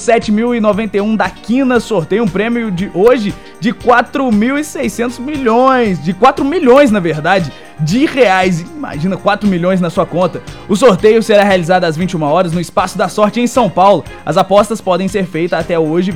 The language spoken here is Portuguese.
7091 da Quina sorteia um prêmio de hoje de 4.600 milhões, de 4 milhões na verdade, de reais. Imagina 4 milhões na sua conta. O sorteio será realizado às 21 horas no Espaço da Sorte em São Paulo. As apostas podem ser feitas até hoje,